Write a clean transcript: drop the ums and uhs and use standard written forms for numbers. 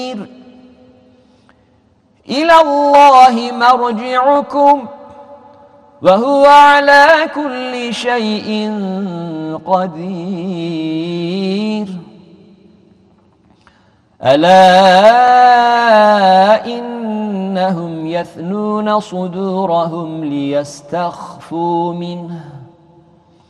إلى الله مرجعكم وهو على كل شيء قدير ألا إنهم يثنون صدورهم ليستخفوا منه